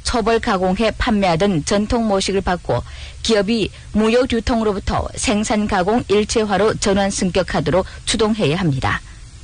초벌 가공해 판매하던 전통 모식을 바꿔 기업이 무역 유통으로부터 생산 가공 일체화로 전환 승격하도록 추동해야 합니다.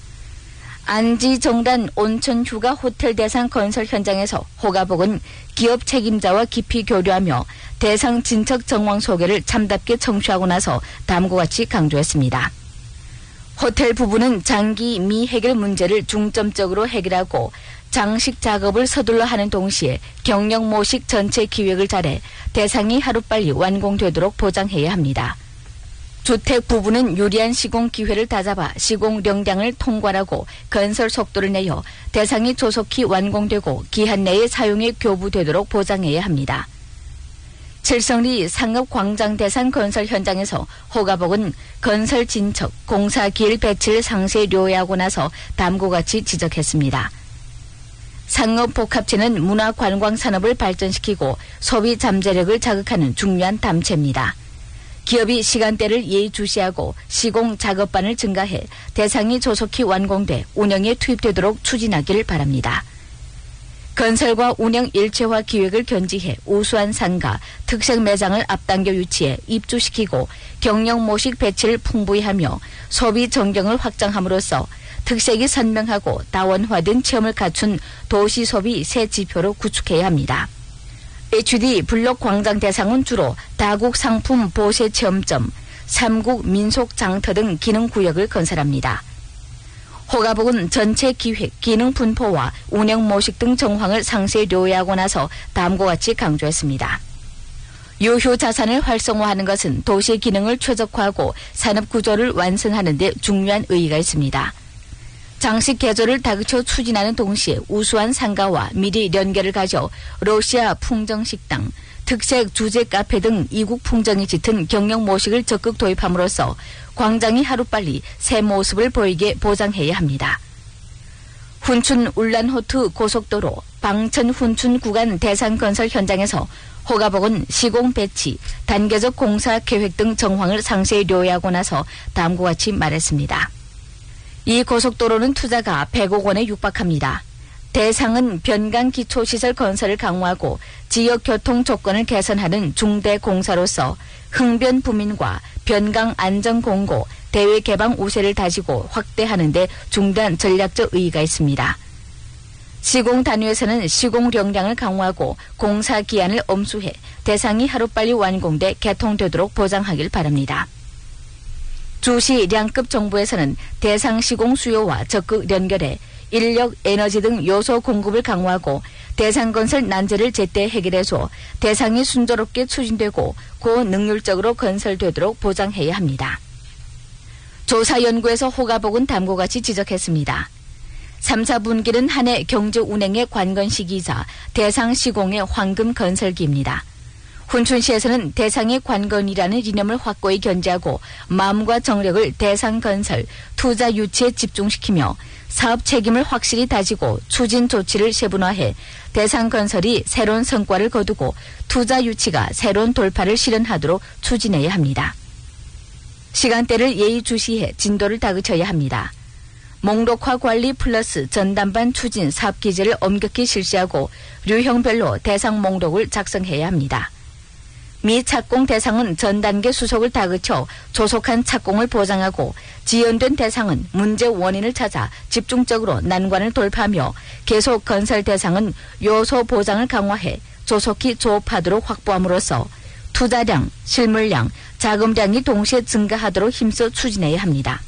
안지정단 온천 휴가 호텔 대상 건설 현장에서 호가복은 기업 책임자와 깊이 교류하며 대상 진척 정황 소개를 참답게 청취하고 나서 다음과 같이 강조했습니다. 호텔 부부는 장기 미해결 문제를 중점적으로 해결하고 장식 작업을 서둘러 하는 동시에 경영 모식 전체 기획을 잘해 대상이 하루빨리 완공되도록 보장해야 합니다. 주택 부부는 유리한 시공 기회를 다잡아 시공 역량을 통괄하고 건설 속도를 내어 대상이 조속히 완공되고 기한 내에 사용에 교부되도록 보장해야 합니다. 칠성리 상업광장 대상 건설 현장에서 호가복은 건설 진척, 공사 기일 배치를 상세 료하고 나서 다음과 같이 지적했습니다. 상업복합체는 문화관광산업을 발전시키고 소비 잠재력을 자극하는 중요한 담체입니다. 기업이 시간대를 예의주시하고 시공 작업반을 증가해 대상이 조속히 완공돼 운영에 투입되도록 추진하길 바랍니다. 건설과 운영 일체화 기획을 견지해 우수한 상가, 특색 매장을 앞당겨 유치해 입주시키고 경영 모식 배치를 풍부히 하며 소비 전경을 확장함으로써 특색이 선명하고 다원화된 체험을 갖춘 도시 소비 새 지표로 구축해야 합니다. HD 블록 광장 대상은 주로 다국 상품 보세 체험점, 삼국 민속 장터 등 기능 구역을 건설합니다. 호가복은 전체 기획, 기능 분포와 운영 모식 등 정황을 상세히 료하고 나서 다음과 같이 강조했습니다. 유효 자산을 활성화하는 것은 도시 기능을 최적화하고 산업 구조를 완성하는 데 중요한 의의가 있습니다. 장식 개조를 다그쳐 추진하는 동시에 우수한 상가와 미리 연계를 가져 러시아 풍정식당, 특색 주제 카페 등 이국 풍정이 짙은 경영 모식을 적극 도입함으로써 광장이 하루빨리 새 모습을 보이게 보장해야 합니다. 훈춘 울란호트 고속도로 방천 훈춘 구간 대상 건설 현장에서 호가복은 시공 배치, 단계적 공사 계획 등 정황을 상세히 료하고 나서 다음과 같이 말했습니다. 이 고속도로는 투자가 100억 원에 육박합니다. 대상은 변강 기초시설 건설을 강화하고 지역 교통 조건을 개선하는 중대 공사로서 흥변 부민과 변강 안전 공고, 대외 개방 우세를 다지고 확대하는 데 중대한 전략적 의의가 있습니다. 시공 단위에서는 시공 역량을 강화하고 공사 기한을 엄수해 대상이 하루빨리 완공돼 개통되도록 보장하길 바랍니다. 주시 량급 정부에서는 대상 시공 수요와 적극 연결해 인력, 에너지 등 요소 공급을 강화하고 대상 건설 난제를 제때 해결해서 대상이 순조롭게 추진되고 고능률적으로 건설되도록 보장해야 합니다. 조사연구에서 호가복은 다음과 같이 지적했습니다. 3, 4분기는 한 해 경제 운행의 관건 시기이자 대상 시공의 황금 건설기입니다. 훈춘시에서는 대상의 관건이라는 이념을 확고히 견지하고 마음과 정력을 대상 건설, 투자 유치에 집중시키며 사업 책임을 확실히 다지고 추진 조치를 세분화해 대상 건설이 새로운 성과를 거두고 투자 유치가 새로운 돌파를 실현하도록 추진해야 합니다. 시간대를 예의주시해 진도를 다그쳐야 합니다. 목록화 관리 플러스 전담반 추진 사업 기제를 엄격히 실시하고 류형별로 대상 목록을 작성해야 합니다. 미 착공 대상은 전 단계 수속을 다그쳐 조속한 착공을 보장하고 지연된 대상은 문제 원인을 찾아 집중적으로 난관을 돌파하며 계속 건설 대상은 요소 보장을 강화해 조속히 조업하도록 확보함으로써 투자량, 실물량, 자금량이 동시에 증가하도록 힘써 추진해야 합니다.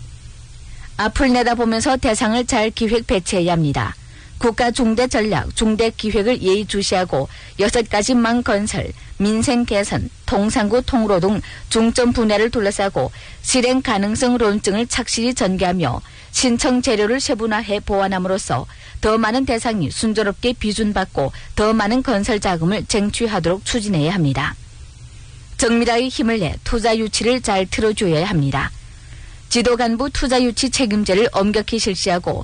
앞을 내다보면서 대상을 잘 기획 배치해야 합니다. 국가 중대 전략, 중대 기획을 예의주시하고 6가지망 건설, 민생 개선, 통상구 통로 등 중점 분야를 둘러싸고 실행 가능성 논증을 착실히 전개하며 신청 재료를 세분화해 보완함으로써 더 많은 대상이 순조롭게 비준받고 더 많은 건설 자금을 쟁취하도록 추진해야 합니다. 정밀하게 힘을 내 투자 유치를 잘 틀어줘야 합니다. 지도간부 투자유치 책임제를 엄격히 실시하고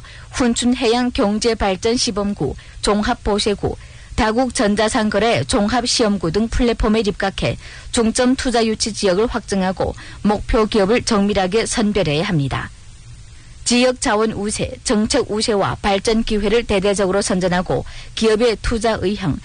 훈춘해양경제발전시범구, 종합보세구, 다국전자상거래 종합시험구 등 플랫폼에 입각해 중점 투자유치 지역을 확정하고 목표 기업을 정밀하게 선별해야 합니다. 지역 자원 우세, 정책 우세와 발전 기회를 대대적으로 선전하고 기업의 투자 의향,